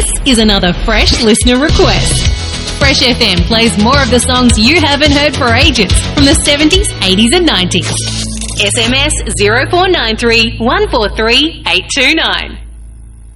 This is another Fresh listener request. Fresh FM plays more of the songs you haven't heard for ages from the 70s, 80s and 90s. SMS 0493 143 829.